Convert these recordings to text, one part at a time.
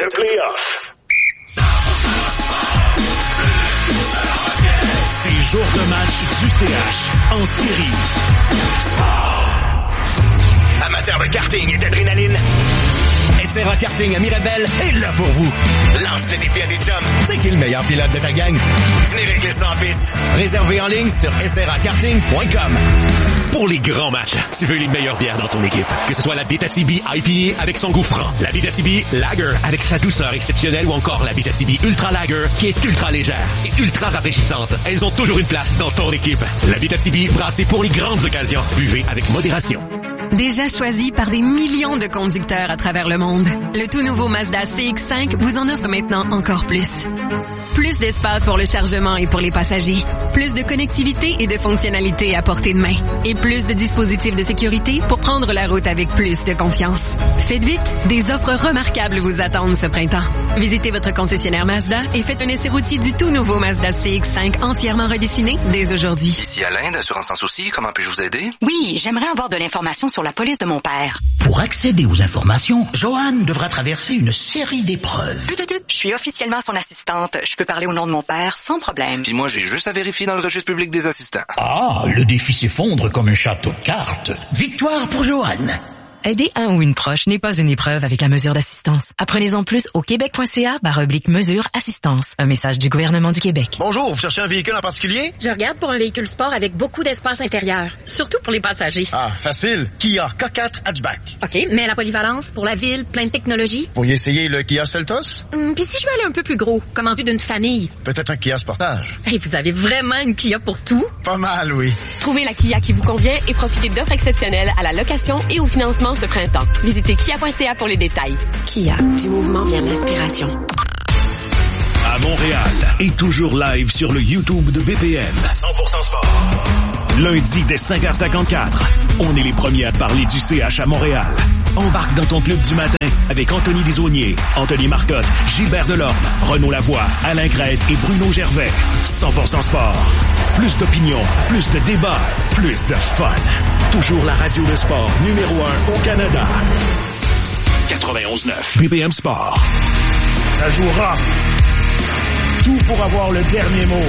de play-off. Ces jours de match du CH en série. Amateurs de karting et d'adrénaline, SRA Karting à Mirabel est là pour vous. Lance le défi à des chums. C'est qui le meilleur pilote de ta gang? Venez régler ça en piste. Réservé en ligne sur srakarting.com. Pour les grands matchs, tu veux les meilleures bières dans ton équipe. Que ce soit la Abitibi IPA avec son goût franc, la Abitibi Lager avec sa douceur exceptionnelle ou encore la Abitibi Ultra Lager qui est ultra légère et ultra rafraîchissante. Elles ont toujours une place dans ton équipe. La Abitibi brassée pour les grandes occasions. Buvez avec modération. Déjà choisi par des millions de conducteurs à travers le monde, le tout nouveau Mazda CX-5 vous en offre maintenant encore plus. Plus d'espace pour le chargement et pour les passagers. Plus de connectivité et de fonctionnalités à portée de main. Et plus de dispositifs de sécurité pour prendre la route avec plus de confiance. Faites vite, des offres remarquables vous attendent ce printemps. Visitez votre concessionnaire Mazda et faites un essai routier du tout nouveau Mazda CX-5 entièrement redessiné dès aujourd'hui. Ici Alain d'Assurance Sans Souci, comment puis-je vous aider? Oui, j'aimerais avoir de l'information sur la police de mon père. Pour accéder aux informations, Joanne devra traverser une série d'épreuves. Je suis officiellement son assistante. Je peux parler au nom de mon père sans problème. Puis moi, j'ai juste à vérifier dans le registre public des assistants. Ah, le défi s'effondre comme un château de cartes. Victoire pour Joanne. Aider un ou une proche n'est pas une épreuve avec la mesure d'assistance. Apprenez-en plus au québec.ca/mesure assistance. Un message du gouvernement du Québec. Bonjour, vous cherchez un véhicule en particulier? Je regarde pour un véhicule sport avec beaucoup d'espace intérieur, surtout pour les passagers. Ah, facile. Kia K4 Hatchback. OK, mais la polyvalence pour la ville, plein de technologie. Pourriez essayer le Kia Seltos? Puis si je veux aller un peu plus gros, comme en vue d'une famille? Peut-être un Kia Sportage. Et vous avez vraiment une Kia pour tout? Pas mal, oui. Trouvez la Kia qui vous convient et profitez d'offres exceptionnelles à la location et au financement ce printemps. Visitez kia.ca pour les détails. Kia, du mouvement vient l'inspiration. À Montréal et toujours live sur le YouTube de BPM. 100% sport. Lundi dès 5h54, on est les premiers à parler du CH à Montréal. Embarque dans ton club du matin avec Anthony Desaulniers, Anthony Marcotte, Gilbert Delorme, Renaud Lavoie, Alain Crête et Bruno Gervais. 100% sport. Plus d'opinion, plus de débats, plus de fun. Toujours la radio de sport numéro 1 au Canada. 91.9 BPM Sport. Ça jouera. Tout pour avoir le dernier mot.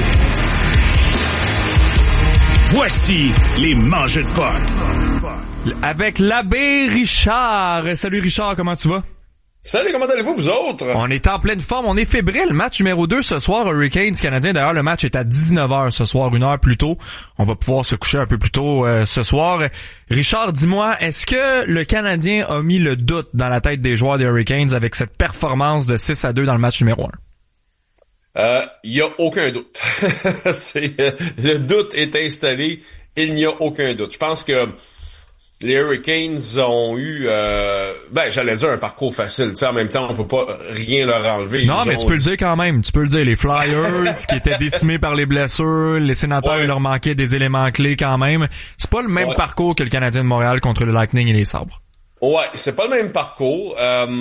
Voici les mangeux de potes. Avec l'abbé Richard. Salut Richard, comment tu vas? Salut, comment allez-vous, vous autres? On est en pleine forme, on est fébrile. Match numéro 2 ce soir, Hurricanes Canadien. D'ailleurs, le match est à 19h ce soir, une heure plus tôt. On va pouvoir se coucher un peu plus tôt ce soir. Richard, dis-moi, est-ce que le Canadien a mis le doute dans la tête des joueurs des Hurricanes avec cette performance de 6-2 dans le match numéro 1? Il y a aucun doute. Le doute est installé, il n'y a aucun doute. Je pense que les Hurricanes ont eu, j'allais dire un parcours facile. Tu sais, en même temps, on peut pas rien leur enlever. Non, mais tu peux le dire quand même. Tu peux le dire. Les Flyers, qui étaient décimés par les blessures, les Sénateurs, il leur manquait des éléments clés quand même. C'est pas le même parcours que le Canadien de Montréal contre le Lightning et les Sabres. Ouais, c'est pas le même parcours.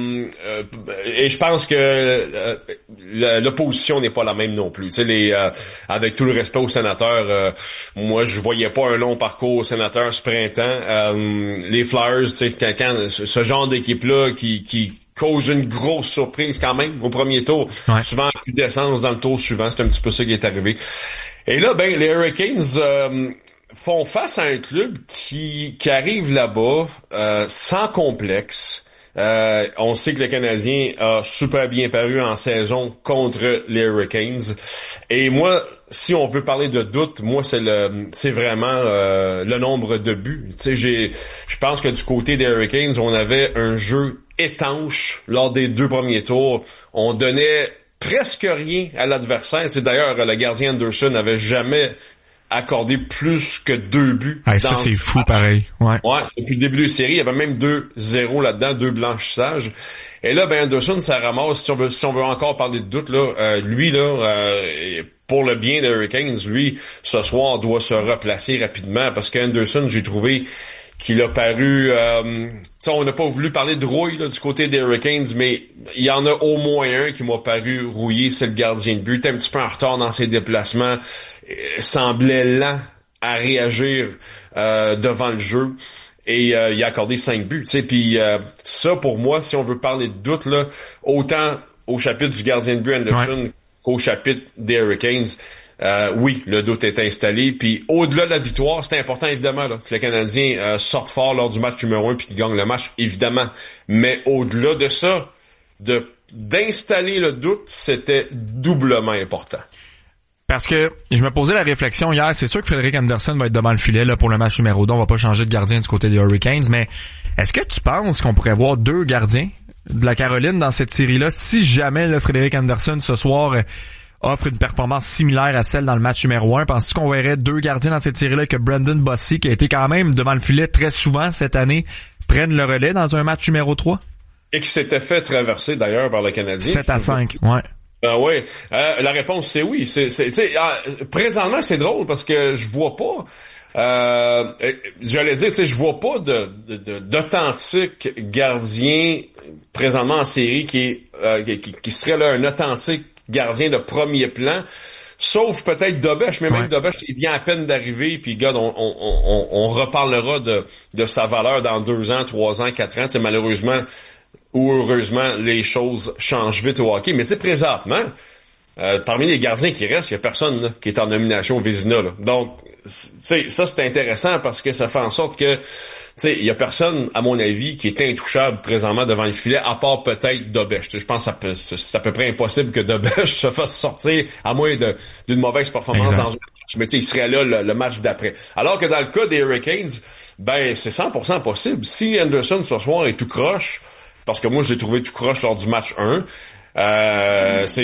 Et je pense que l'opposition n'est pas la même non plus. Tu sais, avec tout le respect aux Sénateurs, moi je voyais pas un long parcours aux Sénateurs ce printemps. Les Flyers, tu sais, quand ce genre d'équipe-là qui cause une grosse surprise quand même au premier tour. Ouais. Souvent plus d'essence dans le tour suivant, c'est un petit peu ça qui est arrivé. Et là, les Hurricanes font face à un club qui arrive là-bas sans complexe. On sait que le Canadien a super bien paru en saison contre les Hurricanes. Et moi, si on veut parler de doute, moi c'est vraiment le nombre de buts. Tu sais, je pense que du côté des Hurricanes, on avait un jeu étanche lors des 2 premiers tours. On donnait presque rien à l'adversaire. Tu sais, d'ailleurs, le gardien Anderson n'avait jamais accordé plus que 2 buts. Ça, c'est fou, pareil. Ouais. Depuis le début de la série, il y avait même 2-0 là-dedans, 2 blanchissages. Et là, Anderson, ça ramasse, si on veut encore parler de doute, là, pour le bien des Hurricanes, lui, ce soir, doit se replacer rapidement parce qu'Anderson, j'ai trouvé qu'il a paru... on n'a pas voulu parler de rouille là, du côté des Hurricanes, mais il y en a au moins un qui m'a paru rouillé, c'est le gardien de but. Il était un petit peu en retard dans ses déplacements, semblait lent à réagir devant le jeu. et il a accordé 5 buts. Puis ça, pour moi, si on veut parler de doute, là, autant au chapitre du gardien de but Anderson qu'au chapitre des Hurricanes, oui, le doute est installé. Puis au-delà de la victoire, c'est important évidemment là, que le Canadien sorte fort lors du match numéro 1 puis qu'il gagne le match, évidemment. Mais au-delà de ça, d'installer le doute, c'était doublement important. Parce que je me posais la réflexion hier, c'est sûr que Frederik Andersen va être devant le filet là, pour le match numéro 2, on va pas changer de gardien du côté des Hurricanes, mais est-ce que tu penses qu'on pourrait voir 2 gardiens de la Caroline dans cette série-là si jamais le Frederik Andersen ce soir offre une performance similaire à celle dans le match numéro 1? Penses-tu qu'on verrait 2 gardiens dans cette série-là, que Brendan Bossy, qui a été quand même devant le filet très souvent cette année, prenne le relais dans un match numéro 3? Et qui s'était fait traverser d'ailleurs par le Canadien. 7-5, ouais. Oui, la réponse c'est oui. Présentement c'est drôle parce que je vois pas. J'allais dire, je vois pas d'authentique gardien présentement en série qui serait là un authentique gardien de premier plan. Sauf peut-être Dobech, mais même Dobech, il vient à peine d'arriver, puis regarde, on reparlera de sa valeur dans 2 ans, 3 ans, 4 ans. Malheureusement ou heureusement, les choses changent vite au hockey. Mais tu sais, présentement, parmi les gardiens qui restent, il y a personne là, qui est en nomination au Vezina. Là. Donc, tu sais, ça c'est intéressant parce que ça fait en sorte que, tu sais, il y a personne, à mon avis, qui est intouchable présentement devant le filet, à part peut-être Dobech. Je pense que c'est à peu près impossible que Dobech se fasse sortir, à moins d'une mauvaise performance dans un match. Mais tu sais, il serait là le match d'après. Alors que dans le cas des Hurricanes, ben c'est 100% possible. Si Anderson ce soir est tout croche, parce que moi, je l'ai trouvé tout croche lors du match 1. C'est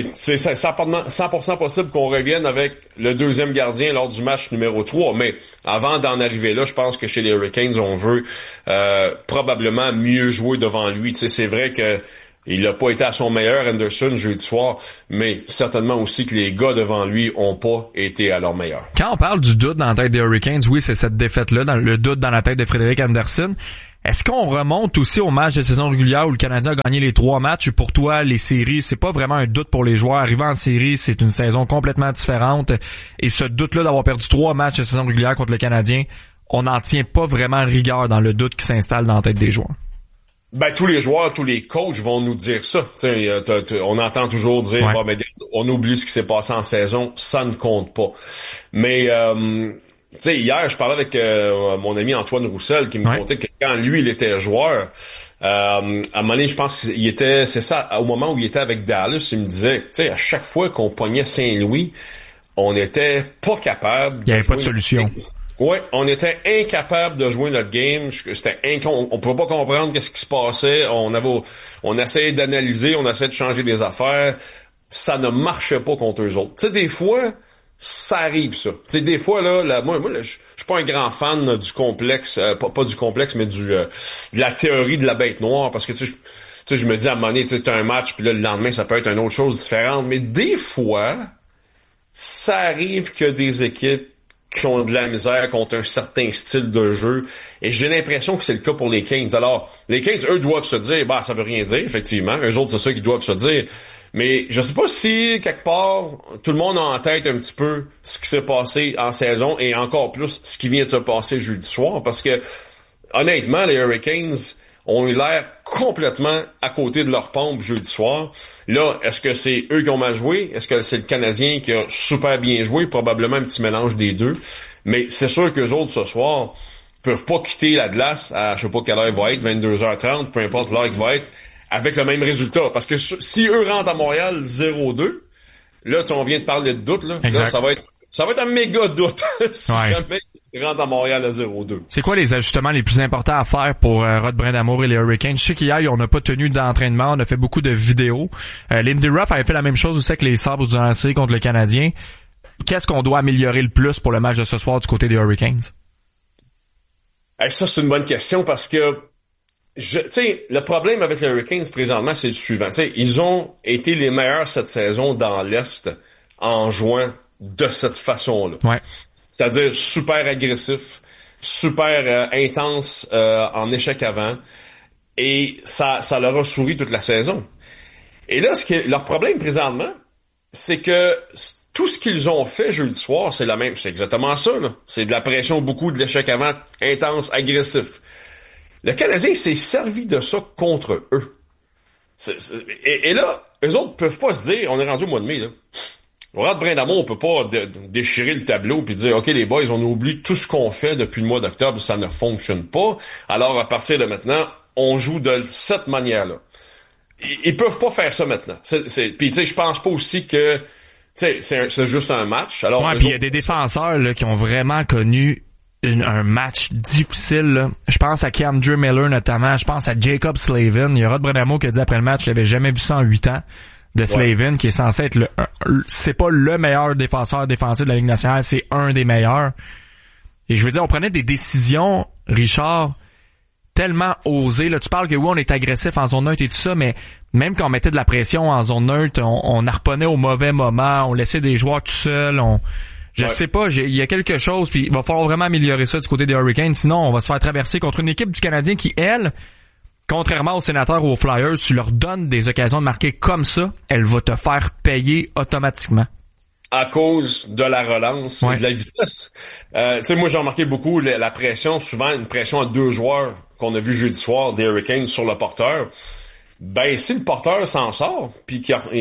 100% possible qu'on revienne avec le deuxième gardien lors du match numéro 3. Mais avant d'en arriver là, je pense que chez les Hurricanes, on veut probablement mieux jouer devant lui. Tu sais, c'est vrai que il n'a pas été à son meilleur, Anderson, jeudi soir, mais certainement aussi que les gars devant lui ont pas été à leur meilleur. Quand on parle du doute dans la tête des Hurricanes, oui, c'est cette défaite-là, le doute dans la tête de Frederik Andersen. Est-ce qu'on remonte aussi au match de saison régulière où le Canadien a gagné les 3 matchs? Pour toi, les séries, c'est pas vraiment un doute pour les joueurs. Arriver en série, c'est une saison complètement différente. Et ce doute-là d'avoir perdu 3 matchs de saison régulière contre le Canadien, on n'en tient pas vraiment rigueur dans le doute qui s'installe dans la tête des joueurs. Ben, tous les joueurs, tous les coachs vont nous dire ça. On entend toujours dire, mais on oublie ce qui s'est passé en saison, ça ne compte pas. Mais, tu sais, hier, je parlais avec mon ami Antoine Roussel qui me contait que quand lui, il était joueur, à un moment donné, je pense qu'il était, c'est ça, au moment où il était avec Dallas, il me disait, tu sais, à chaque fois qu'on pognait Saint-Louis, on était pas capable. Il n'y avait pas de solution. Ouais, on était incapable de jouer notre game. On pouvait pas comprendre qu'est-ce qui se passait. On essayait d'analyser, on essayait de changer des affaires. Ça ne marchait pas contre eux autres. Tu sais, des fois, ça arrive, ça. Tu sais, des fois, moi, je suis pas un grand fan du complexe, pas du complexe, mais de la théorie de la bête noire, parce que tu sais, je me dis à un moment donné, tu sais, t'as un match, puis là, le lendemain, ça peut être une autre chose différente. Mais des fois, ça arrive que des équipes qui ont de la misère contre un certain style de jeu. Et j'ai l'impression que c'est le cas pour les Kings. Alors, les Kings, eux, doivent se dire, ça veut rien dire, effectivement. Eux autres, c'est ça qu'ils doivent se dire. Mais je sais pas si, quelque part, tout le monde a en tête un petit peu ce qui s'est passé en saison et encore plus ce qui vient de se passer jeudi soir. Parce que, honnêtement, les Hurricanes ont eu l'air complètement à côté de leur pompe jeudi soir. Là, est-ce que c'est eux qui ont mal joué? Est-ce que c'est le Canadien qui a super bien joué? Probablement un petit mélange des deux. Mais c'est sûr qu'eux autres, ce soir, peuvent pas quitter la glace à, je sais pas quelle heure il va être, 22h30, peu importe l'heure qu'il va être, avec le même résultat. Parce que si eux rentrent à Montréal 0-2, là, on vient de parler de doute, là. Là, ça va être un méga doute si jamais ils rentrent à Montréal à 0-2. C'est quoi les ajustements les plus importants à faire pour Rod Brind'Amour et les Hurricanes? Je sais qu'hier, on n'a pas tenu d'entraînement, on a fait beaucoup de vidéos. Lindy Ruff avait fait la même chose aussi avec les Sabres durant la série contre le Canadien. Qu'est-ce qu'on doit améliorer le plus pour le match de ce soir du côté des Hurricanes? Ça, c'est une bonne question parce que tu sais, le problème avec les Hurricanes présentement, c'est le suivant. Tu sais, ils ont été les meilleurs cette saison dans l'Est en jouant de cette façon-là. Ouais. C'est-à-dire super agressif, super intense en échec avant. Et ça leur a souri toute la saison. Et là, leur problème présentement, c'est que tout ce qu'ils ont fait jeudi soir, c'est exactement ça, là. C'est de la pression, beaucoup de l'échec avant, intense, agressif. Le Canadien s'est servi de ça contre eux. Et là, eux autres peuvent pas se dire, on est rendu au mois de mai, là. Au Rad Brindamour, on peut pas déchirer le tableau puis dire, OK, les boys, on oublie tout ce qu'on fait depuis le mois d'octobre, ça ne fonctionne pas. Alors, à partir de maintenant, on joue de cette manière-là. Ils peuvent pas faire ça maintenant. Puis, tu sais, je pense pas aussi que, tu sais, c'est juste un match. Alors, ouais, puis il y a des défenseurs, là, qui ont vraiment connu un match difficile, là. Je pense à Cam Drew Miller, notamment. Je pense à Jacob Slavin. Il y a Rod Brindamour qui a dit après le match qu'il avait jamais vu ça en 8 ans. De Slavin, qui est censé être c'est pas le meilleur défenseur défensif de la Ligue nationale, c'est un des meilleurs. Et je veux dire, on prenait des décisions, Richard, tellement osées. Là, tu parles que oui, on est agressif en zone neutre et tout ça, mais même quand on mettait de la pression en zone neutre, on harponnait au mauvais moment, on laissait des joueurs tout seuls, je sais pas, il y a quelque chose, puis il va falloir vraiment améliorer ça du côté des Hurricanes, sinon on va se faire traverser contre une équipe du Canadien qui, elle, contrairement aux Sénateurs ou aux Flyers, tu leur donnes des occasions de marquer comme ça, elle va te faire payer automatiquement. À cause de la relance et de la vitesse. Tu sais, moi, j'ai remarqué beaucoup la pression, souvent une pression à 2 joueurs qu'on a vu jeudi soir des Hurricanes sur le porteur. Ben, si le porteur s'en sort, puis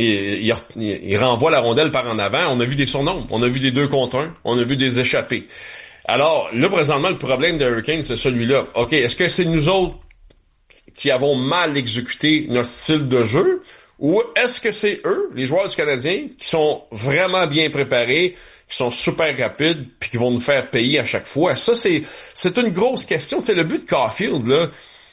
il renvoie la rondelle par en avant, on a vu des surnombres, on a vu des 2 contre 1, on a vu des échappées. Alors, là, présentement, le problème des Hurricanes, c'est celui-là. OK, est-ce que c'est nous autres qui avons mal exécuté notre style de jeu, ou est-ce que c'est eux, les joueurs du Canadien, qui sont vraiment bien préparés, qui sont super rapides, puis qui vont nous faire payer à chaque fois? Ça, c'est une grosse question. Tu sais, le but de Caulfield, là,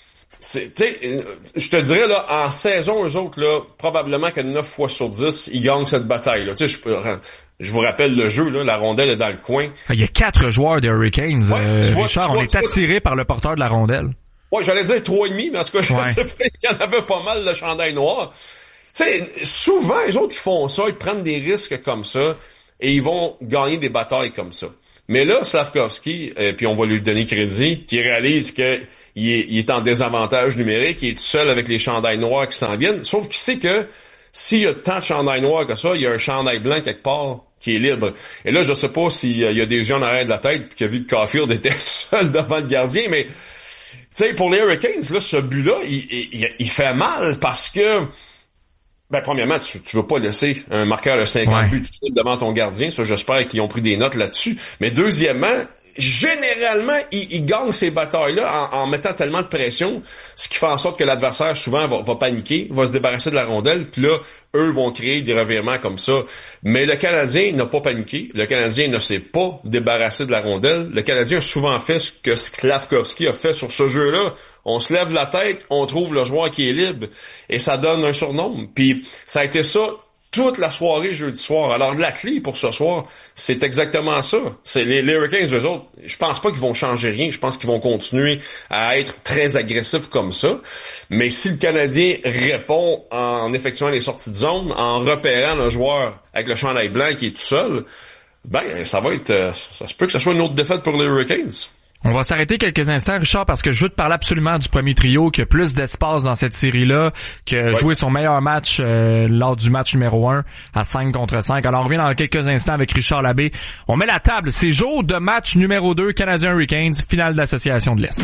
tu sais, je te dirais, là, en saison, eux autres, là, probablement que 9 fois sur 10, ils gagnent cette bataille-là. Tu sais, je vous rappelle le jeu, là, la rondelle est dans le coin. Il y a 4 joueurs des Hurricanes, Richard, on est attiré par le porteur de la rondelle. Ouais, j'allais dire 3,5, mais en tout cas, je sais pas, il y en avait pas mal de chandail noir. Tu sais, souvent, les autres, ils font ça, ils prennent des risques comme ça, et ils vont gagner des batailles comme ça. Mais là, Slafkovský, puis on va lui donner crédit, qui réalise que il est en désavantage numérique, il est tout seul avec les chandails noirs qui s'en viennent, sauf qu'il sait que s'il y a tant de chandails noirs que ça, il y a un chandail blanc quelque part qui est libre. Et là, je sais pas s'il y a des gens en arrière de la tête puis qui a vu que Caulfield était seul devant le gardien, mais tu sais, pour les Hurricanes, là, ce but-là, il fait mal parce que, ben, premièrement, tu veux pas laisser un marqueur de 50 buts devant ton gardien. Ça, j'espère qu'ils ont pris des notes là-dessus. Mais deuxièmement, généralement, ils gagnent ces batailles-là en mettant tellement de pression, ce qui fait en sorte que l'adversaire, souvent, va paniquer, va se débarrasser de la rondelle, puis là, eux vont créer des revirements comme ça. Mais le Canadien n'a pas paniqué. Le Canadien ne s'est pas débarrassé de la rondelle. Le Canadien a souvent fait ce que Slafkovský a fait sur ce jeu-là. On se lève la tête, on trouve le joueur qui est libre, et ça donne un surnombre. Puis ça a été ça toute la soirée jeudi soir. Alors la clé pour ce soir, c'est exactement ça. C'est les Hurricanes, eux autres, je pense pas qu'ils vont changer rien. Je pense qu'ils vont continuer à être très agressifs comme ça. Mais si le Canadien répond en effectuant les sorties de zone, en repérant le joueur avec le chandail blanc qui est tout seul, ben ça va être, ça se peut que ça soit une autre défaite pour les Hurricanes. On va s'arrêter quelques instants, Richard, parce que je veux te parler absolument du premier trio qui a plus d'espace dans cette série-là, qui a joué son meilleur match lors du match numéro 1 à 5 contre 5. Alors, on revient dans quelques instants avec Richard Labbé. On met la table. C'est jour de match numéro 2, Canadiens Hurricanes, finale d'association de l'Est.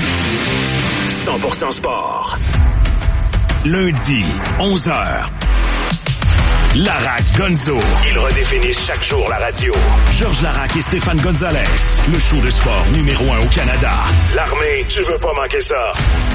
100% sport. Lundi, 11h. Larac Gonzo. Ils redéfinissent chaque jour la radio. Georges Larac et Stéphane Gonzalez. Le show de sport numéro 1 au Canada. L'armée, tu veux pas manquer ça.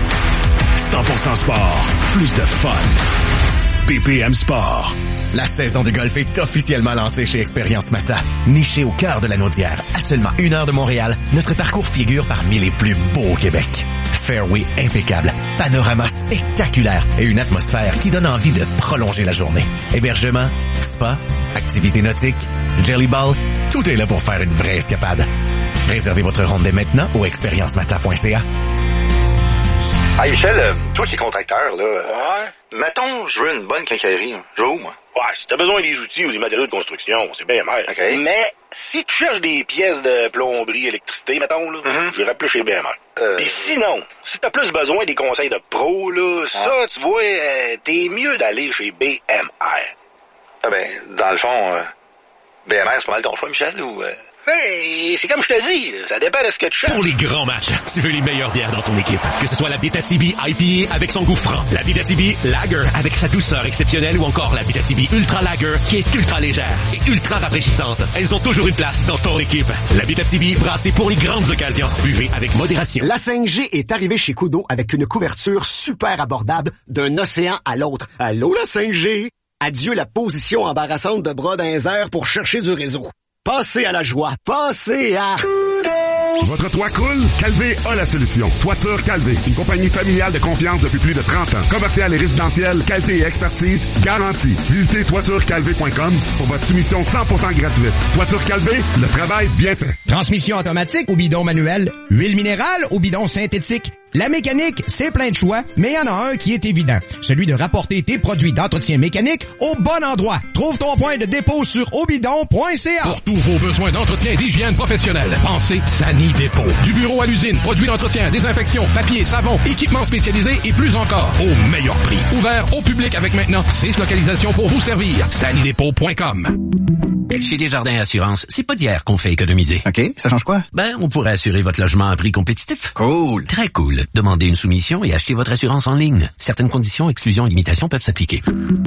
100% sport. Plus de fun. BPM Sport. La saison de golf est officiellement lancée chez Expérience Mata. Niché au cœur de la Naudière, à seulement 1 heure de Montréal, notre parcours figure parmi les plus beaux au Québec. Fairway impeccable, panorama spectaculaire et une atmosphère qui donne envie de prolonger la journée. Hébergement, spa, activités nautiques, jelly ball, tout est là pour faire une vraie escapade. Réservez votre ronde dès maintenant au expériencemata.ca. Hey Michel, toi qui es contracteur, là, mettons, je veux une bonne quincaillerie. Je veux où, moi? Ouais, si t'as besoin des outils ou des matériaux de construction, c'est bien mal. OK. Mais si tu cherches des pièces de plomberie, électricité, mettons, là, j'irais plus chez BMR. Puis sinon, si t'as plus besoin des conseils de pro, là, ça, tu vois, t'es mieux d'aller chez BMR. Ah ben, dans le fond, BMR, c'est pas mal ton choix, Michel, ou... Hey, c'est comme je te dis, ça dépend de ce que tu cherches. Pour les grands matchs, tu veux les meilleures bières dans ton équipe. Que ce soit la Abitibi IPA avec son goût franc, la Abitibi Lager avec sa douceur exceptionnelle ou encore la Abitibi Ultra Lager qui est ultra légère et ultra rafraîchissante. Elles ont toujours une place dans ton équipe. La Abitibi brassée pour les grandes occasions. Buvez avec modération. La 5G est arrivée chez Kudo avec une couverture super abordable d'un océan à l'autre. Allô la 5G? Adieu la position embarrassante de bras dans les airs pour chercher du réseau. Passez à la joie. Passez à... Votre toit coule? Calvé a la solution. Toiture Calvé, une compagnie familiale de confiance depuis plus de 30 ans. Commercial et résidentiel, qualité et expertise garantie. Visitez toiturecalvé.com pour votre soumission 100% gratuite. Toiture Calvé, le travail bien fait. Transmission automatique ou bidon manuel, huile minérale ou bidon synthétique. La mécanique, c'est plein de choix, mais il y en a un qui est évident. Celui de rapporter tes produits d'entretien mécanique au bon endroit. Trouve ton point de dépôt sur obidon.ca. Pour tous vos besoins d'entretien et d'hygiène professionnelle, pensez Sani Dépôt. Du bureau à l'usine, produits d'entretien, désinfection, papier, savon, équipements spécialisés et plus encore. Au meilleur prix. Ouvert au public avec maintenant 6 localisations pour vous servir. sanidépôt.com. Chez Desjardins Assurance, c'est pas d'hier qu'on fait économiser. OK, ça change quoi? On pourrait assurer votre logement à prix compétitif. Cool. Très cool. Demandez une soumission et achetez votre assurance en ligne. Certaines conditions, exclusions et limitations peuvent s'appliquer.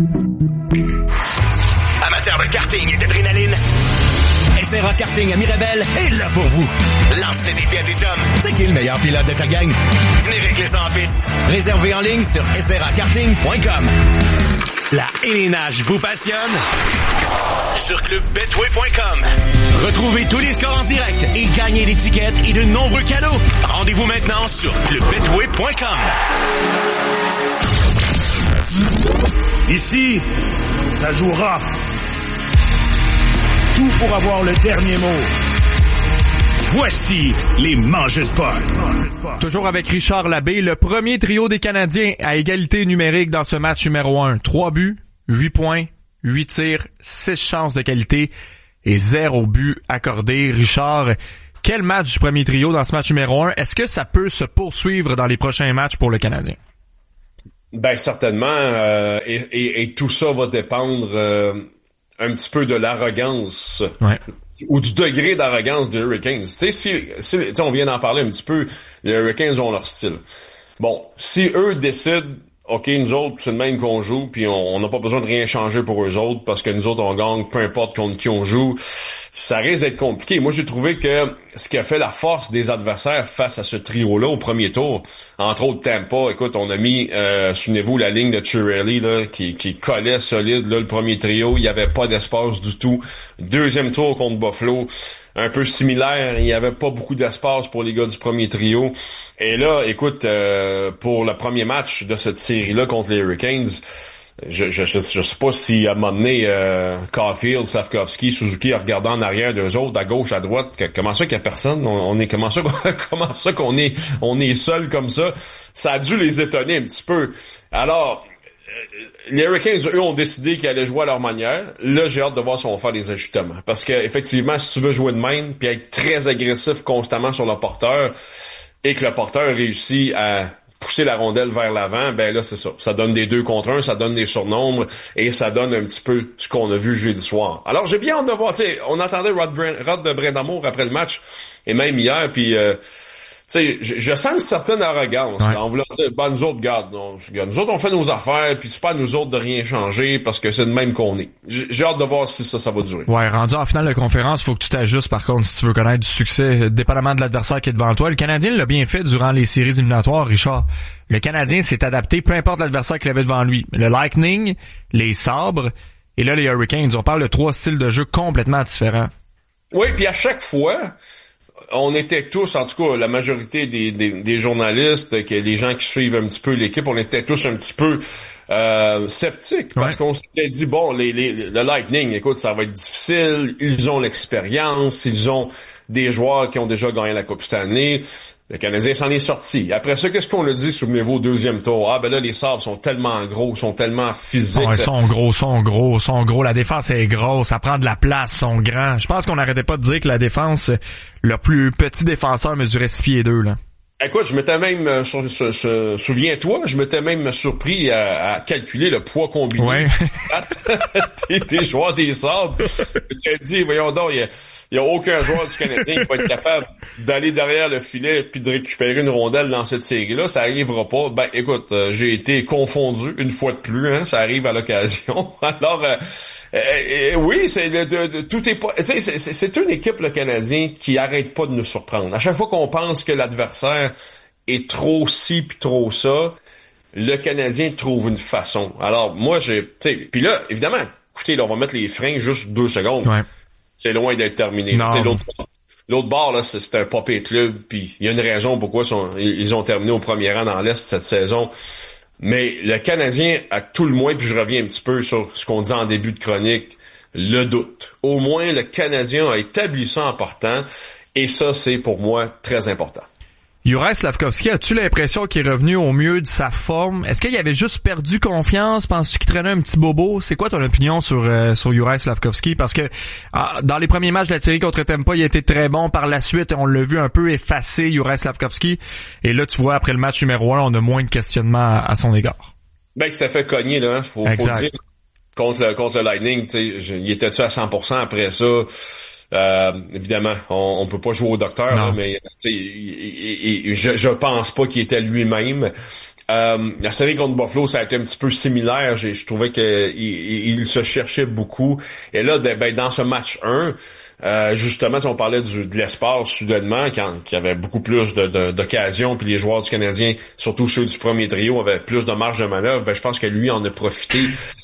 Amateurs de karting et d'adrénaline, SRA Karting à Mirabel est là pour vous. Lance les défis à tes chums. C'est qui le meilleur pilote de ta gang? Venez régler ça en piste. Réservez en ligne sur srakarting.com. La élénage vous passionne? Sur clubbetway.com. Retrouvez tous les scores en direct et gagnez l'étiquette et de nombreux cadeaux. Rendez-vous maintenant sur clubbetway.com. Ici, ça joue rough. Tout pour avoir le dernier mot. Voici les Mangeurs de Pod. Toujours avec Richard Labbé, le premier trio des Canadiens à égalité numérique dans ce match numéro 1. 3 buts, 8 points, 8 tirs, 6 chances de qualité et 0 but accordé. Richard, quel match du premier trio dans ce match numéro 1? Est-ce que ça peut se poursuivre dans les prochains matchs pour le Canadien? Certainement. Et tout ça va dépendre un petit peu de l'arrogance. Ouais. Ou du degré d'arrogance des Hurricanes. Tu sais, on vient d'en parler un petit peu, les Hurricanes ont leur style. Bon, si eux décident, OK, nous autres, c'est le même qu'on joue, puis on n'a pas besoin de rien changer pour eux autres, parce que nous autres, on gagne, peu importe contre qui on joue, ça risque d'être compliqué. Moi, j'ai trouvé que ce qui a fait la force des adversaires face à ce trio-là au premier tour, entre autres Tampa, écoute, on a mis, souvenez-vous, la ligne de Chiarelli, là, qui collait solide, là, le premier trio, il n'y avait pas d'espace du tout. Deuxième tour contre Buffalo, un peu similaire, il n'y avait pas beaucoup d'espace pour les gars du premier trio. Et là, écoute, pour le premier match de cette série-là contre les Hurricanes, je sais pas si à un moment donné, Caulfield, Safkovsky, Suzuki a regardé en arrière d'eux autres, à gauche, à droite, comment ça qu'il y a personne? Comment ça qu'on est seul comme ça? Ça a dû les étonner un petit peu. Alors, les Hurricanes, eux, ont décidé qu'ils allaient jouer à leur manière. Là, j'ai hâte de voir si on va faire des ajustements. Parce que, effectivement, si tu veux jouer de même, puis être très agressif constamment sur le porteur, et que le porteur réussit à pousser la rondelle vers l'avant, ben là, c'est ça. Ça donne des 2 contre 1, ça donne des surnombres, et ça donne un petit peu ce qu'on a vu jeudi soir. Alors, j'ai bien hâte de voir, tu sais, on entendait Rod de Brindamour après le match, et même hier, puis tu sais, je sens une certaine arrogance, ouais. Là, en voulant dire, nous autres, nous autres, on fait nos affaires, puis c'est pas à nous autres de rien changer, parce que c'est de même qu'on est. J'ai hâte de voir si ça va durer. Ouais, rendu en finale de conférence, faut que tu t'ajustes, par contre, si tu veux connaître du succès, dépendamment de l'adversaire qui est devant toi. Le Canadien l'a bien fait durant les séries éliminatoires, Richard. Le Canadien s'est adapté, peu importe l'adversaire qu'il avait devant lui. Le Lightning, les Sabres, et là, les Hurricanes. On parle de 3 styles de jeu complètement différents. Oui, puis à chaque fois, on était tous, en tout cas, la majorité des journalistes, que les gens qui suivent un petit peu l'équipe, on était tous un petit peu sceptiques, parce qu'on s'était dit, bon, le Lightning, écoute, ça va être difficile, ils ont l'expérience, ils ont des joueurs qui ont déjà gagné la Coupe Stanley. Le Canadien s'en est sorti. Après ça, qu'est-ce qu'on a dit, souvenez-vous, au deuxième tour? Ah, ben là, les Sabres sont tellement gros, sont tellement physiques. Oh, ils sont gros. La défense est grosse, ça prend de la place, ils sont grands. Je pense qu'on n'arrêtait pas de dire que la défense, le plus petit défenseur mesurait 6 pieds 2, là. Écoute, je m'étais même, souviens-toi, je m'étais même surpris à calculer le poids combiné des joueurs des Sabres. Je t'ai dit, voyons donc, il y a aucun joueur du Canadien qui va être capable d'aller derrière le filet puis de récupérer une rondelle dans cette série-là. Ça arrivera pas. Ben, écoute, j'ai été confondu une fois de plus, hein. Ça arrive à l'occasion. Alors, oui, tout est pas, tu sais, c'est une équipe, le Canadien, qui arrête pas de nous surprendre. À chaque fois qu'on pense que l'adversaire est trop ci puis trop ça, le Canadien trouve une façon. Alors, moi, puis là, évidemment, écoutez, là, on va mettre les freins juste 2 secondes. Ouais. C'est loin d'être terminé. L'autre bord, là, c'est un papier club, puis il y a une raison pourquoi ils ont terminé au premier rang dans l'Est cette saison. Mais le Canadien, à tout le moins, puis je reviens un petit peu sur ce qu'on dit en début de chronique, le doute. Au moins, le Canadien a établi ça en partant, et ça, c'est pour moi très important. Juraj Slafkovský, as-tu l'impression qu'il est revenu au mieux de sa forme? Est-ce qu'il avait juste perdu confiance? Penses-tu qu'il traînait un petit bobo? C'est quoi ton opinion sur Juraj Slafkovský? Parce que dans les premiers matchs de la série contre Tampa, il a été très bon. Par la suite, on l'a vu un peu effacé, Juraj Slafkovský. Et là, tu vois, après le match numéro 1, on a moins de questionnements à son égard. Ben, il s'est fait cogner, là. Faut dire. Contre le Lightning, tu sais, il était-tu à 100% après ça? Évidemment, on peut pas jouer au docteur, là, mais je pense pas qu'il était lui-même. La série contre Buffalo, ça a été un petit peu similaire. Je trouvais que il se cherchait beaucoup. Et là, dans ce match 1, justement, si on parlait de l'espace soudainement, qu'il y avait beaucoup plus d'occasions, puis les joueurs du Canadien, surtout ceux du premier trio, avaient plus de marge de manœuvre, je pense que lui en a profité.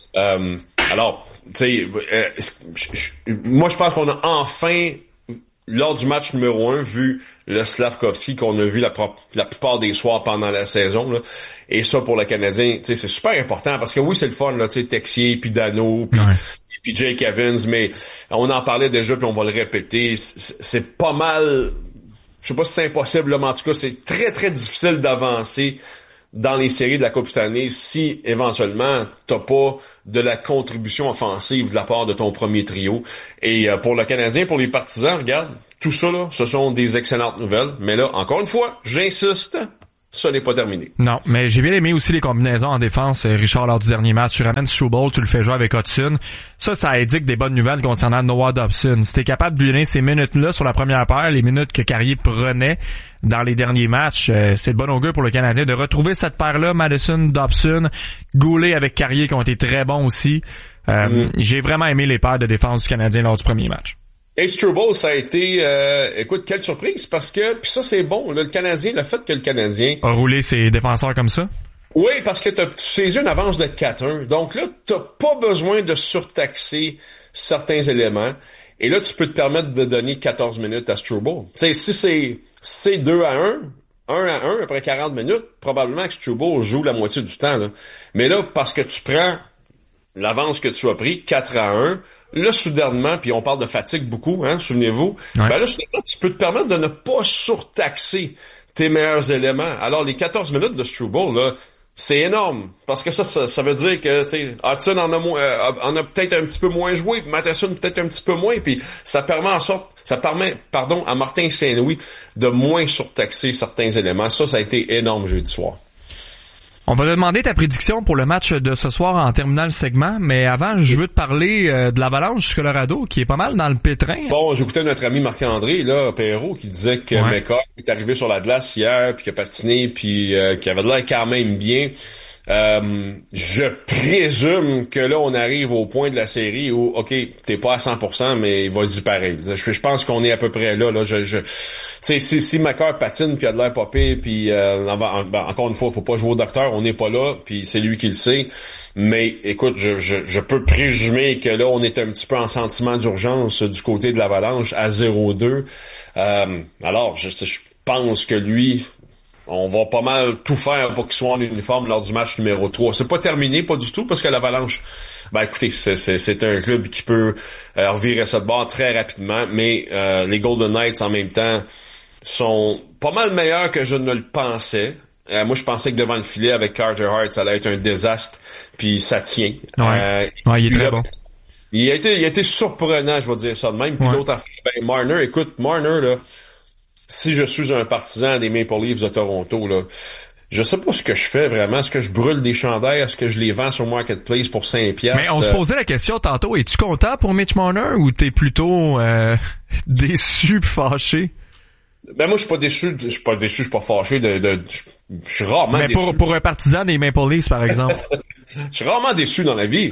Alors, tu sais, moi je pense qu'on a enfin, lors du match numéro 1, vu le Slafkovský qu'on a vu la plupart des soirs pendant la saison, là. Et ça, pour le Canadien, tu sais, c'est super important parce que oui, c'est le fun, là, tu sais, Texier, puis Dano, puis Jake Evans, mais on en parlait déjà, puis on va le répéter, c'est pas mal, je sais pas si c'est impossible, là, mais en tout cas, c'est très, très difficile d'avancer dans les séries de la Coupe cette année si, éventuellement, t'as pas de la contribution offensive de la part de ton premier trio. Et pour le Canadien, pour les partisans, regarde, tout ça, là, ce sont des excellentes nouvelles. Mais là, encore une fois, j'insiste, ça n'est pas terminé. Non, mais j'ai bien aimé aussi les combinaisons en défense, Richard, lors du dernier match. Tu ramènes Struble, tu le fais jouer avec Hudson. Ça indique des bonnes nouvelles concernant Noah Dobson. Si t'es capable de lui donner ces minutes-là sur la première paire, les minutes que Carrier prenait dans les derniers matchs, c'est de bon augure pour le Canadien de retrouver cette paire-là, Madison, Dobson, Goulet avec Carrier qui ont été très bons aussi. J'ai vraiment aimé les paires de défense du Canadien lors du premier match. Et Struble, ça a été, écoute, quelle surprise, parce que, puis ça c'est bon, là, le fait que le Canadien a roulé ses défenseurs comme ça. Oui, parce que tu saisis une avance de 4-1, donc là, t'as pas besoin de surtaxer certains éléments, et là, tu peux te permettre de donner 14 minutes à Struble. Tu sais, si c'est 2-1, 1-1, après 40 minutes, probablement que Struble joue la moitié du temps, là. Mais là, parce que tu prends l'avance que tu as pris, 4-1, là, soudainement, puis on parle de fatigue beaucoup, hein, souvenez-vous, ben là, tu peux te permettre de ne pas surtaxer tes meilleurs éléments. Alors, les 14 minutes de Struble, là, c'est énorme, parce que ça veut dire que, tu sais, Hudson en a peut-être un petit peu moins joué, puis Matheson peut-être un petit peu moins, puis ça permet à Martin Saint-Louis de moins surtaxer certains éléments. Ça a été énorme jeudi soir. On va te demander ta prédiction pour le match de ce soir en terminant le segment, mais avant, je veux te parler de l'Avalanche du Colorado, qui est pas mal dans le pétrin. Bon, j'écoutais notre ami Marc-André, là, Perrault, qui disait que McCall est arrivé sur la glace hier, puis qu'il a patiné, puis qu'il avait l'air quand même bien. Je présume que là, on arrive au point de la série où, OK, t'es pas à 100%, mais vas-y pareil. Je pense qu'on est à peu près là. Tu sais, si McCall patine puis a de l'air popé, puis encore une fois, faut pas jouer au docteur, on n'est pas là, puis c'est lui qui le sait. Mais écoute, je peux présumer que là, on est un petit peu en sentiment d'urgence du côté de l'Avalanche à 0-2. Alors, je pense que lui, on va pas mal tout faire pour qu'il soit en uniforme lors du match numéro 3. C'est pas terminé, pas du tout, parce que l'Avalanche, écoutez, c'est un club qui peut revirer ça de bord très rapidement, mais les Golden Knights, en même temps, sont pas mal meilleurs que je ne le pensais. Moi, je pensais que devant le filet, avec Carter Hart, ça allait être un désastre, puis ça tient. Il est très bon. Il a été surprenant, je vais dire ça de même. Puis l'autre affaire, Marner, écoute, Marner, là, si je suis un partisan des Maple Leafs de Toronto, là, je sais pas ce que je fais vraiment. Est-ce que je brûle des chandails? Est-ce que je les vends sur Marketplace pour 5$? Mais on se posait la question tantôt, es-tu content pour Mitch Marner ou t'es plutôt déçu pis fâché? Ben moi je suis pas déçu, je suis pas fâché je suis rarement déçu. Mais pour un partisan des Maple Leafs par exemple. Je suis rarement déçu dans la vie,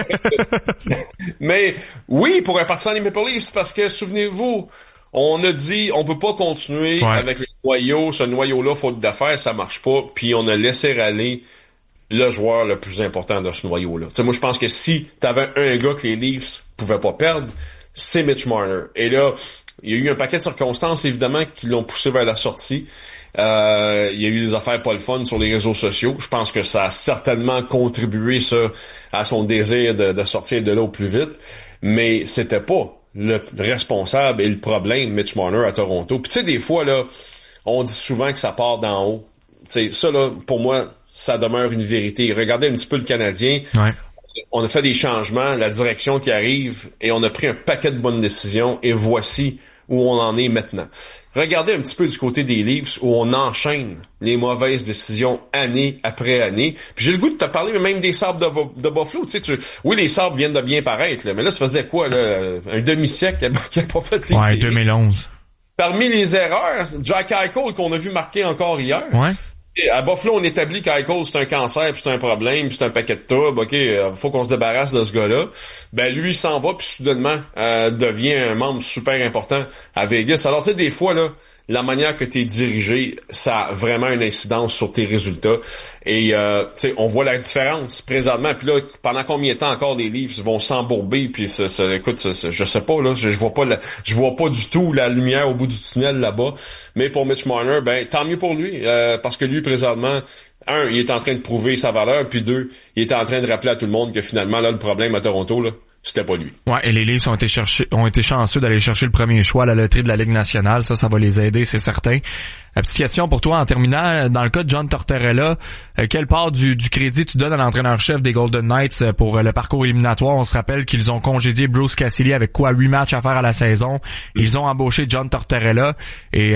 mais oui, pour un partisan des Maple Leafs, parce que souvenez-vous, on a dit on peut pas continuer avec les noyaux, ce noyau-là, faute d'affaires, ça marche pas, puis on a laissé aller le joueur le plus important de ce noyau-là. Tu sais, moi je pense que si t'avais un gars que les Leafs pouvaient pas perdre, c'est Mitch Marner. Et là, il y a eu un paquet de circonstances, évidemment, qui l'ont poussé vers la sortie. Il y a eu des affaires pas le fun sur les réseaux sociaux. Je pense que ça a certainement contribué, ça, à son désir de sortir de là au plus vite. Mais c'était pas le responsable et le problème, Mitch Marner, à Toronto. Puis tu sais, des fois, là, on dit souvent que ça part d'en haut. Tu sais, ça, là, pour moi, ça demeure une vérité. Regardez un petit peu le Canadien. Ouais. On a fait des changements, la direction qui arrive, et on a pris un paquet de bonnes décisions, et voici où on en est maintenant. Regardez un petit peu du côté des Leafs, où on enchaîne les mauvaises décisions année après année. Puis j'ai le goût de te parler même des Sabres de Buffalo. Tu sais, oui, les Sabres viennent de bien paraître, là, mais là, ça faisait quoi, là, un demi-siècle qu'il n'a pas fait les séries. 2011. Parmi les erreurs, Jack Eichel, qu'on a vu marquer encore hier. Ouais. À Buffalo, on établit qu'Eichel, c'est un cancer, puis c'est un problème, puis c'est un paquet de troubles. OK, faut qu'on se débarrasse de ce gars-là. Ben, lui, il s'en va, puis soudainement, devient un membre super important à Vegas. Alors, tu sais, des fois, là, la manière que tu es dirigé, ça a vraiment une incidence sur tes résultats. Et, tu sais, on voit la différence présentement. Puis là, pendant combien de temps encore les Leafs vont s'embourber? Puis, écoute, je sais pas, là, je vois pas du tout la lumière au bout du tunnel là-bas. Mais pour Mitch Marner, ben, tant mieux pour lui, parce que lui, présentement, un, il est en train de prouver sa valeur, puis deux, il est en train de rappeler à tout le monde que finalement, là, le problème à Toronto, là, c'était pas lui. Ouais, et les Leafs ont été chanceux d'aller chercher le premier choix à la loterie de la Ligue nationale. Ça va les aider, c'est certain. Petite question pour toi en terminant. Dans le cas de John Tortorella, quelle part du crédit tu donnes à l'entraîneur-chef des Golden Knights pour le parcours éliminatoire? On se rappelle qu'ils ont congédié Bruce Cassidy avec 8 matchs à faire à la saison. Ils ont embauché John Tortorella. Et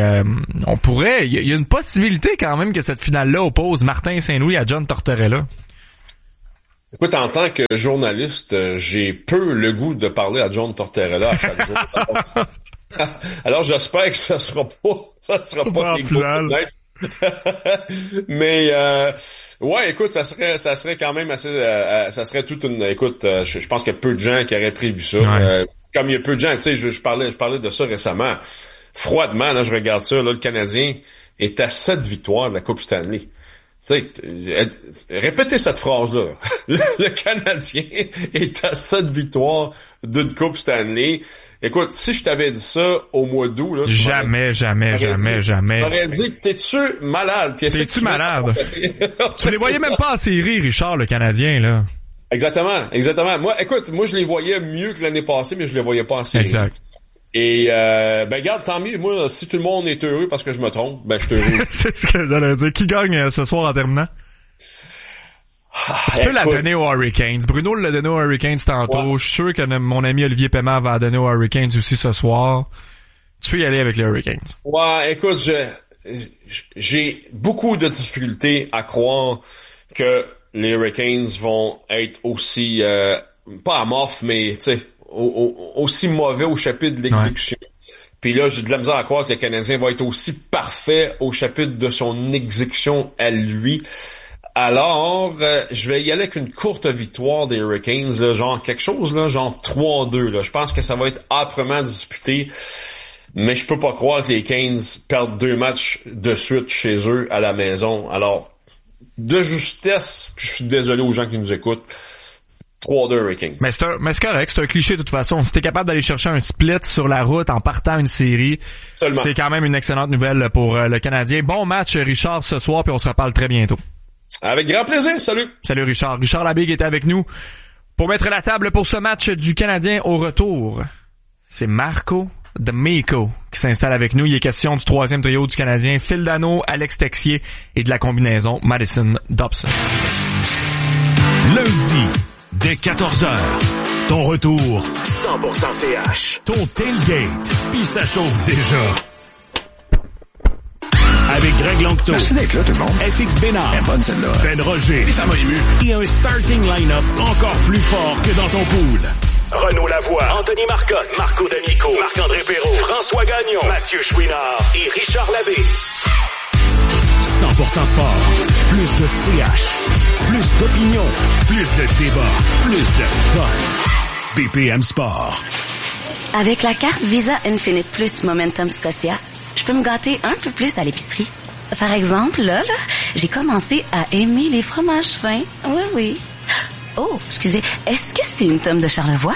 il y a une possibilité quand même que cette finale-là oppose Martin Saint-Louis à John Tortorella. Écoute, en tant que journaliste, j'ai peu le goût de parler à John Tortorella à chaque jour. Alors, j'espère que ça sera pas les Golden Knights. Mais ouais, écoute, ça serait quand même assez ça serait toute une écoute, je pense qu'il y a peu de gens qui auraient prévu ça. Ouais. Comme il y a peu de gens, tu sais, je parlais de ça récemment. Froidement, là, je regarde ça, là, le Canadien est à 7 victoires de la Coupe Stanley. Répétez cette phrase-là. Le Canadien est à 7 victoires d'une Coupe Stanley. Écoute, si je t'avais dit ça au mois d'août, là... Jamais. J'aurais dit, t'es-tu malade? T'es-tu malade? Tu les voyais même pas en série, Richard, le Canadien, là. Exactement. Moi, je les voyais mieux que l'année passée, mais je les voyais pas en série. Exact. Et regarde, tant mieux. Moi, si tout le monde est heureux parce que je me trompe, ben je suis heureux. C'est ce que j'allais dire. Qui gagne ce soir en terminant? Tu peux la donner aux Hurricanes. Bruno l'a donné aux Hurricanes tantôt. Ouais. Je suis sûr que mon ami Olivier Paiement va la donner aux Hurricanes aussi ce soir. Tu peux y aller avec les Hurricanes. Ouais, écoute, j'ai beaucoup de difficultés à croire que les Hurricanes vont être aussi pas amorphes, mais tu sais, aussi mauvais au chapitre de l'exécution. Ouais. Puis là, j'ai de la misère à croire que le Canadien va être aussi parfait au chapitre de son exécution à lui. Alors, je vais y aller avec une courte victoire des Hurricanes, là, genre quelque chose, là, genre 3-2. Là. Je pense que ça va être âprement disputé, mais je peux pas croire que les Canes perdent 2 matchs de suite chez eux à la maison. Alors, de justesse, puis je suis désolé aux gens qui nous écoutent, 3-2 Hurricanes. Mais c'est correct, c'est un cliché de toute façon. Si t'es capable d'aller chercher un split sur la route en partant une série, seulement, c'est quand même une excellente nouvelle pour le Canadien. Bon match, Richard, ce soir, puis on se reparle très bientôt. Avec grand plaisir, salut! Salut Richard. Richard Labigue était avec nous pour mettre la table pour ce match du Canadien au retour. C'est Marco D'Amico qui s'installe avec nous. Il est question du 3e trio du Canadien, Phil Danault, Alex Texier et de la combinaison Madison-Dobson. Lundi, dès 14h, ton retour 100% CH. Ton tailgate, puis ça chauffe déjà. avec Greg Longto. Merci d'être là, tout le monde. FX Bénard. Elle est bonne, celle-là. Ben Roger. Et ça m'a ému. Et un starting line-up encore plus fort que dans ton pool. Renaud Lavoie, Anthony Marcotte, Marco D'Amico, Marc-André Perrault, François Gagnon, Mathieu Chouinard et Richard Labbé. 100% sport. Plus de CH. Plus d'opinion. Plus de débat. Plus de fun. BPM Sport. Avec la carte Visa Infinite Plus Momentum Scotia, je peux me gâter un peu plus à l'épicerie. Par exemple, là, j'ai commencé à aimer les fromages fins. Oui. Oh, excusez, est-ce que c'est une tome de Charlevoix?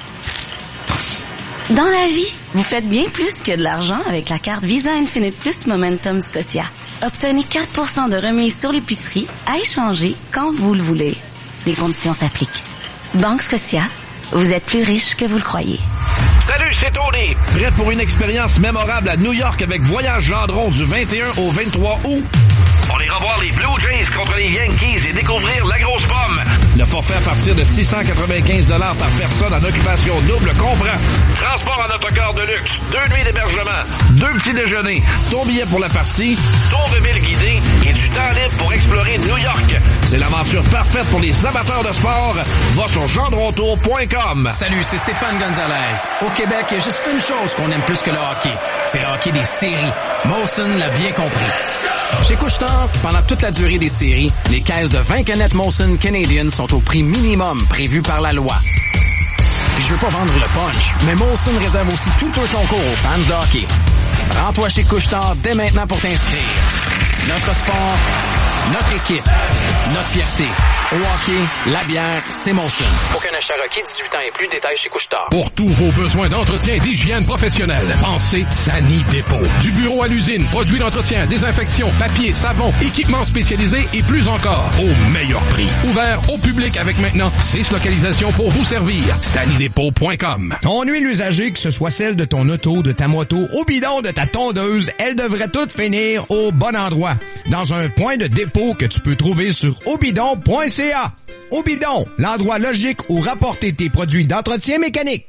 Dans la vie, vous faites bien plus que de l'argent avec la carte Visa Infinite Plus Momentum Scotia. Obtenez 4% de remise sur l'épicerie à échanger quand vous le voulez. Les conditions s'appliquent. Banque Scotia, vous êtes plus riche que vous le croyez. Salut, c'est Tony. Prêt pour une expérience mémorable à New York avec Voyage Gendron du 21 au 23 août? On ira voir les Blue Jays contre les Yankees et découvrir la grosse pomme. Le forfait à partir de 695 $ par personne en occupation double comprend transport en autocar de luxe, 2 nuits d'hébergement, 2 petits déjeuners, ton billet pour la partie, tour de ville guidé et du temps libre pour explorer New York. C'est l'aventure parfaite pour les amateurs de sport. Va sur gendrontour.com. Salut, c'est Stéphane Gonzalez. Au Québec, il y a juste une chose qu'on aime plus que le hockey. C'est le hockey des séries. Molson l'a bien compris. Chez Couche-Tard, pendant toute la durée des séries, les caisses de 20 canettes Molson Canadian sont au prix minimum prévu par la loi. Puis je veux pas vendre le punch, mais Molson réserve aussi tout un concours aux fans de hockey. Rends-toi chez Couche-Tard dès maintenant pour t'inscrire. Notre sport, notre équipe, notre fierté. Au hockey, la bière, c'est Molson. Aucun achat requis, 18 ans et plus, détails chez Couche-Tard. Pour tous vos besoins d'entretien et d'hygiène professionnelle, pensez Sani Dépôt. Du bureau à l'usine, produits d'entretien, désinfection, papier, savon, équipements spécialisés et plus encore, au meilleur prix. Ouvert au public avec maintenant 6 localisations pour vous servir. sanidépôt.com. Ton huile usagée, que ce soit celle de ton auto, de ta moto, au bidon de ta tondeuse, elle devrait toutes finir au bon endroit. Dans un point de dépôt que tu peux trouver sur obidon.ca. Obidon, l'endroit logique où rapporter tes produits d'entretien mécanique.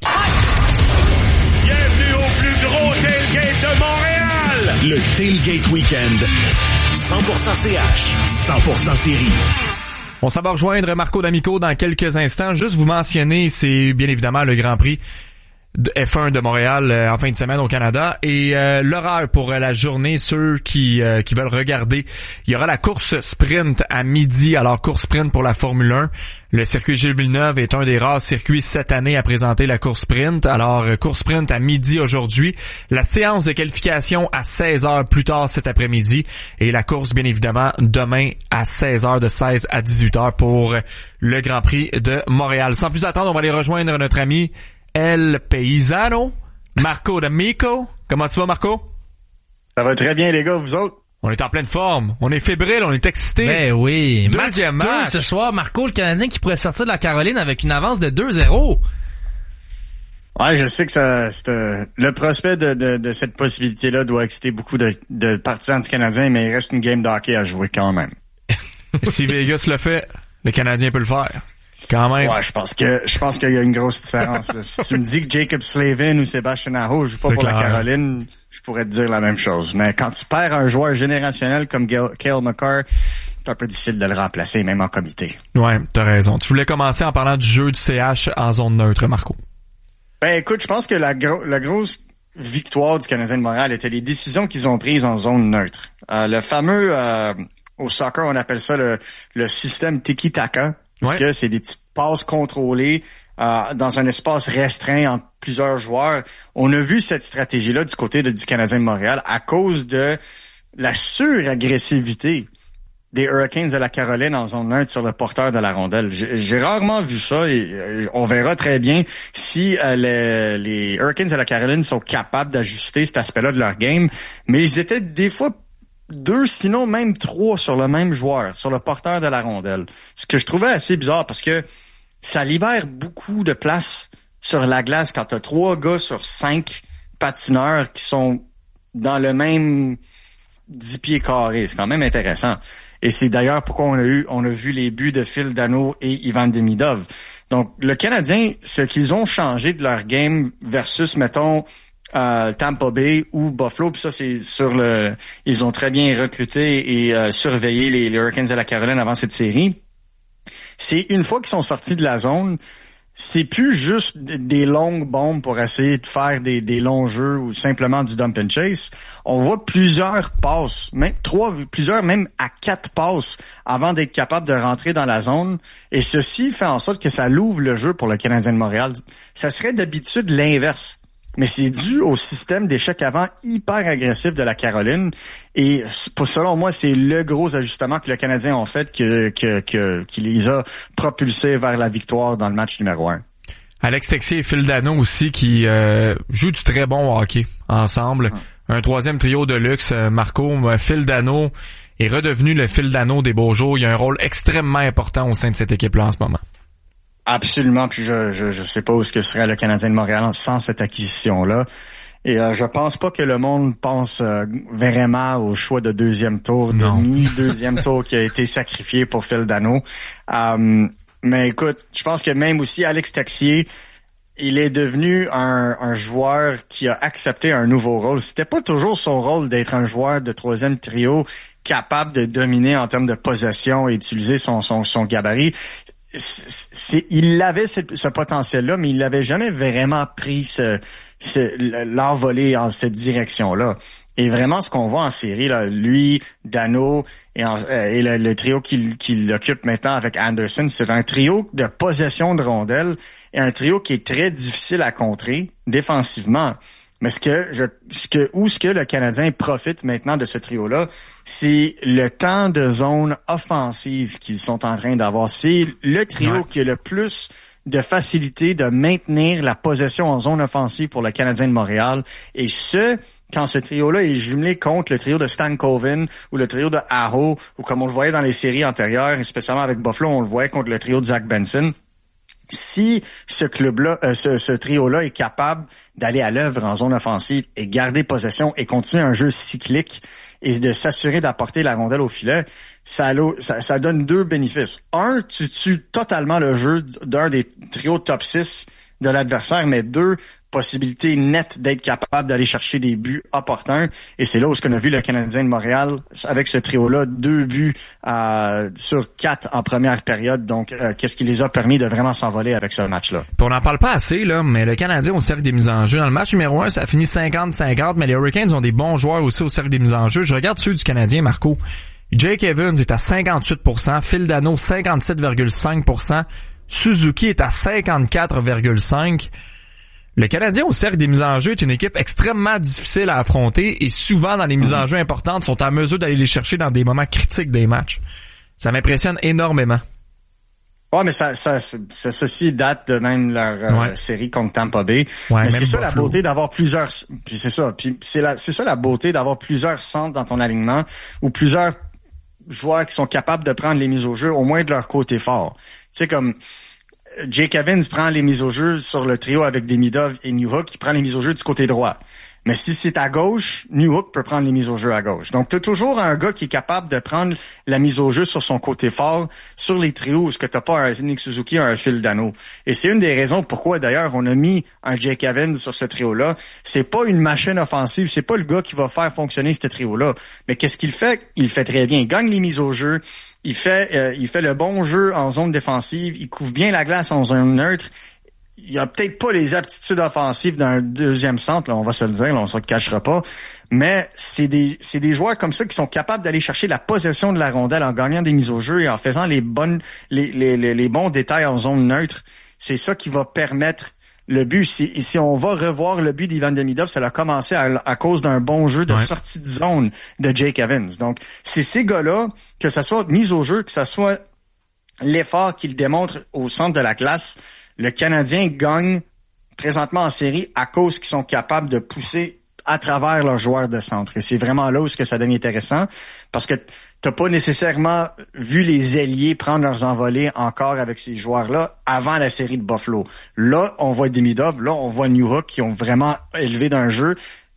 Bienvenue au plus gros tailgate de Montréal! Le Tailgate Weekend. 100% CH, 100% série. On s'en va rejoindre Marco D'Amico dans quelques instants. Juste vous mentionner, c'est bien évidemment le Grand Prix de F1 de Montréal en fin de semaine au Canada et l'horaire pour la journée, ceux qui veulent regarder, il y aura la course sprint à midi. Alors course sprint pour la Formule 1, le circuit Gilles Villeneuve est un des rares circuits cette année à présenter la course sprint. Alors course sprint à midi aujourd'hui, la séance de qualification à 16h plus tard cet après-midi et la course bien évidemment demain à 16h de 16 à 18h pour le Grand Prix de Montréal. Sans plus attendre, on va aller rejoindre notre ami El Paisano, Marco D'Amico. Comment tu vas, Marco? Ça va très bien, les gars, vous autres? On est en pleine forme. On est fébrile, on est excités. Ben oui. Deuxième match. Ce soir, Marco, le Canadien qui pourrait sortir de la Caroline avec une avance de 2-0. Ouais, je sais que le prospect de cette possibilité-là doit exciter beaucoup de partisans du Canadien, mais il reste une game de hockey à jouer quand même. Si Vegas le fait, le Canadien peut le faire. Quand même. Ouais, je pense qu'il y a une grosse différence, là. Si tu me dis que Jacob Slavin ou Sébastien Aho joue pas pour la Caroline, je pourrais te dire la même chose. Mais quand tu perds un joueur générationnel comme Cale Makar, c'est un peu difficile de le remplacer, même en comité. Ouais, t'as raison. Tu voulais commencer en parlant du jeu du CH en zone neutre, Marco. Ben écoute, je pense que la grosse victoire du Canadien de Montréal était les décisions qu'ils ont prises en zone neutre. Le fameux, au soccer, on appelle ça le système tiki-taka. Parce que c'est des petites passes contrôlées dans un espace restreint entre plusieurs joueurs. On a vu cette stratégie-là du côté du Canadien de Montréal à cause de la suragressivité des Hurricanes de la Caroline en zone neutre sur le porteur de la rondelle. J'ai rarement vu ça et on verra très bien si les Hurricanes de la Caroline sont capables d'ajuster cet aspect-là de leur game. Mais ils étaient des fois 2, sinon même 3 sur le même joueur, sur le porteur de la rondelle. Ce que je trouvais assez bizarre parce que ça libère beaucoup de place sur la glace quand t'as 3 gars sur 5 patineurs qui sont dans le même 10 pieds carrés. C'est quand même intéressant. Et c'est d'ailleurs pourquoi on a vu les buts de Phil Danault et Ivan Demidov. Donc, le Canadien, ce qu'ils ont changé de leur game versus, mettons, Tampa Bay ou Buffalo, puis ça c'est ils ont très bien recruté et surveillé les Hurricanes de la Caroline avant cette série. C'est une fois qu'ils sont sortis de la zone, c'est plus juste des longues bombes pour essayer de faire des longs jeux ou simplement du dump and chase. On voit plusieurs passes, même même à 4 passes avant d'être capable de rentrer dans la zone. Et ceci fait en sorte que ça l'ouvre le jeu pour le Canadien de Montréal. Ça serait d'habitude l'inverse. Mais c'est dû au système d'échec avant hyper agressif de la Caroline. Et selon moi, c'est le gros ajustement que le Canadien a fait qui les a propulsés vers la victoire dans le match numéro 1. Alex Texier et Phil Dano aussi qui jouent du très bon hockey ensemble. Un troisième trio de luxe, Marco. Phil Dano est redevenu le Phil Dano des beaux jours. Il a un rôle extrêmement important au sein de cette équipe-là en ce moment. Absolument, puis je sais pas où ce que serait le Canadien de Montréal sans cette acquisition-là. Et je pense pas que le monde pense vraiment au choix de deuxième tour, deuxième tour qui a été sacrifié pour Phil Dano. Mais écoute, je pense que même aussi Alex Texier, il est devenu un joueur qui a accepté un nouveau rôle. C'était pas toujours son rôle d'être un joueur de troisième trio capable de dominer en termes de possession et d'utiliser son gabarit. Il avait ce potentiel-là, mais il n'avait jamais vraiment pris l'envolée en cette direction-là. Et vraiment, ce qu'on voit en série, là, lui, Dano et le trio qu'il occupe maintenant avec Anderson, c'est un trio de possession de rondelles et un trio qui est très difficile à contrer défensivement. Mais ce que le Canadien profite maintenant de ce trio-là, c'est le temps de zone offensive qu'ils sont en train d'avoir. C'est le trio qui a le plus de facilité de maintenir la possession en zone offensive pour le Canadien de Montréal. Et quand ce trio-là est jumelé contre le trio de Stan Coven ou le trio de Aho, ou comme on le voyait dans les séries antérieures, et spécialement avec Buffalo, on le voyait contre le trio de Zach Benson. Si ce club-là, ce trio-là est capable d'aller à l'œuvre en zone offensive et garder possession et continuer un jeu cyclique et de s'assurer d'apporter la rondelle au filet, ça donne 2 bénéfices. Un, tu tues totalement le jeu d'un des trios top 6 de l'adversaire, mais 2, possibilité nette d'être capable d'aller chercher des buts opportuns. Et c'est là où on a vu le Canadien de Montréal avec ce trio-là, 2 buts sur 4 en première période. Donc, qu'est-ce qui les a permis de vraiment s'envoler avec ce match-là? Puis on n'en parle pas assez, là, mais le Canadien au cercle des mises en jeu. Dans le match numéro 1, ça a fini 50-50, mais les Hurricanes ont des bons joueurs aussi au cercle des mises en jeu. Je regarde ceux du Canadien, Marco. Jake Evans est à 58%, Phil Dano 57,5%, Suzuki est à 54,5%. Le Canadien au cercle des mises en jeu est une équipe extrêmement difficile à affronter et souvent dans les mises en jeu importantes sont en mesure d'aller les chercher dans des moments critiques des matchs. Ça m'impressionne énormément. Ouais, mais ça ceci date de même leur série contre Tampa Bay. Ouais, mais c'est ça la beauté d'avoir plusieurs. Puis c'est ça. Puis c'est ça la beauté d'avoir plusieurs centres dans ton alignement ou plusieurs joueurs qui sont capables de prendre les mises au jeu au moins de leur côté fort. Tu sais comme Jake Evans prend les mises au jeu sur le trio avec Demidov et Newhook, il prend les mises au jeu du côté droit. Mais si c'est à gauche, Newhook peut prendre les mises au jeu à gauche. Donc, tu as toujours un gars qui est capable de prendre la mise au jeu sur son côté fort, sur les trios où ce que t'as pas un Nick Suzuki, un Phil Dano. Et c'est une des raisons pourquoi, d'ailleurs, on a mis un Jake Evans sur ce trio-là. C'est pas une machine offensive, c'est pas le gars qui va faire fonctionner ce trio-là. Mais qu'est-ce qu'il fait? Il fait très bien. Il gagne les mises au jeu. Il fait le bon jeu en zone défensive. Il couvre bien la glace en zone neutre. Il a peut-être pas les aptitudes offensives d'un deuxième centre, là, on va se le dire, là, on se le cachera pas. Mais c'est des joueurs comme ça qui sont capables d'aller chercher la possession de la rondelle en gagnant des mises au jeu et en faisant les bons détails en zone neutre. C'est ça qui va permettre le but. Si on va revoir le but d'Ivan Demidov, ça a commencé à cause d'un bon jeu de sortie de zone de Jake Evans. Donc, c'est ces gars-là, que ça soit mise au jeu, que ça soit l'effort qu'ils démontrent au centre de la glace, le Canadien gagne présentement en série à cause qu'ils sont capables de pousser à travers leurs joueurs de centre. Et c'est vraiment là où ça devient intéressant parce que t'as pas nécessairement vu les ailiers prendre leurs envolées encore avec ces joueurs-là avant la série de Buffalo. Là, on voit Demidov, là, on voit Newhook qui ont vraiment élevé d'un jeu.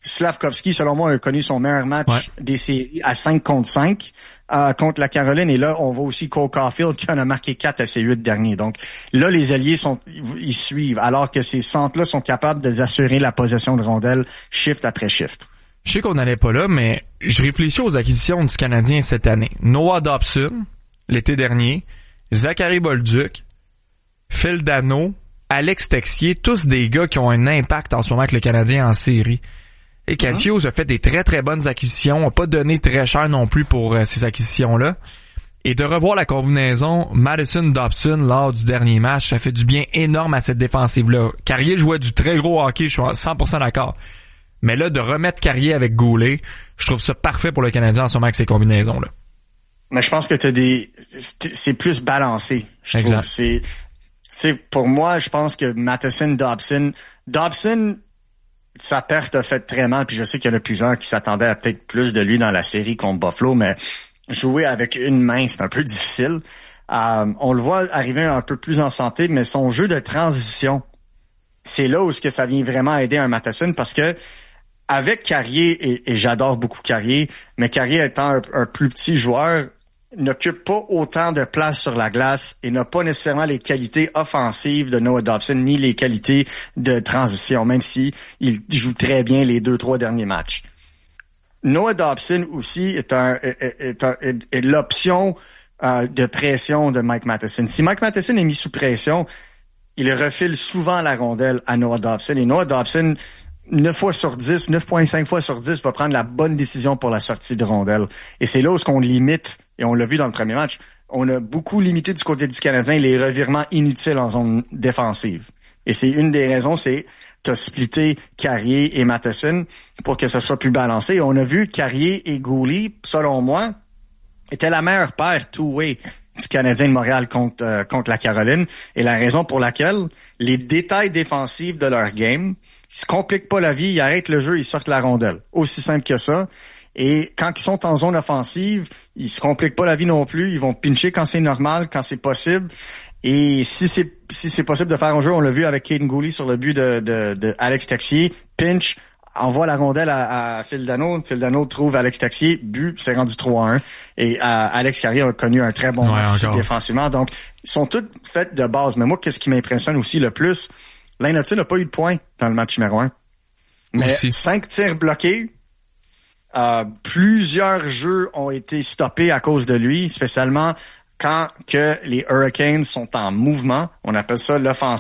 Slavkovski, selon moi, a connu son meilleur match des séries à 5 contre 5 contre la Caroline. Et là, on voit aussi Cole Caulfield qui en a marqué 4 à ses 8 derniers. Donc là, les alliés ils suivent, alors que ces centres-là sont capables d'assurer la possession de rondelles shift après shift. Je sais qu'on n'allait pas là, mais je réfléchis aux acquisitions du Canadien cette année. Noah Dobson, l'été dernier, Zachary Bolduc, Phil Danault, Alex Texier, tous des gars qui ont un impact en ce moment avec le Canadien en série. Et Kent Hughes a fait des très très bonnes acquisitions, a pas donné très cher non plus pour ces acquisitions-là. Et de revoir la combinaison Madison-Dobson lors du dernier match, ça fait du bien énorme à cette défensive-là. Carrier jouait du très gros hockey, je suis 100% d'accord. Mais là, de remettre Carrier avec Goulet, je trouve ça parfait pour le Canadien en ce moment avec ces combinaisons-là. Mais je pense que c'est plus balancé, je trouve. Pour moi, je pense que Dobson, sa perte a fait très mal, puis je sais qu'il y en a plusieurs qui s'attendaient à peut-être plus de lui dans la série contre Buffalo, mais jouer avec une main, c'est un peu difficile. On le voit arriver un peu plus en santé, mais son jeu de transition, c'est là où ce que ça vient vraiment aider un Matheson, parce que avec Carrier, et j'adore beaucoup Carrier, mais Carrier étant un plus petit joueur, n'occupe pas autant de place sur la glace et n'a pas nécessairement les qualités offensives de Noah Dobson, ni les qualités de transition, même si il joue très bien les 2-3 derniers matchs. Noah Dobson aussi est l'option de pression de Mike Matheson. Si Mike Matheson est mis sous pression, il refile souvent la rondelle à Noah Dobson. Et Noah Dobson, 9.5 fois sur 10, va prendre la bonne décision pour la sortie de rondelle. Et c'est là où on limite, et on l'a vu dans le premier match, on a beaucoup limité du côté du Canadien les revirements inutiles en zone défensive. Et c'est une des raisons, c'est t'as splitté Carrier et Matheson pour que ça soit plus balancé. Et on a vu Carrier et Goulet, selon moi, étaient la meilleure paire two-way du Canadien de Montréal contre la Caroline. Et la raison pour laquelle les détails défensifs de leur game, ils se compliquent pas la vie, ils arrêtent le jeu, ils sortent la rondelle. Aussi simple que ça. Et quand ils sont en zone offensive, ils se compliquent pas la vie non plus. Ils vont pincher quand c'est normal, quand c'est possible. Et si c'est possible de faire un jeu, on l'a vu avec Caden Goulet sur le but de Alex Texier, pinch, envoie la rondelle à Phil Danault. Phil Danault trouve Alex Texier, but, c'est rendu 3-1. Et Alex Carrier a connu un très bon match défensivement. Donc, ils sont tous faits de base. Mais moi, qu'est-ce qui m'impressionne aussi le plus? Laine-Hutson n'a pas eu de points dans le match numéro 1. Mais 5 tirs bloqués. Plusieurs jeux ont été stoppés à cause de lui, spécialement quand que les Hurricanes sont en mouvement. On appelle ça l'offensive.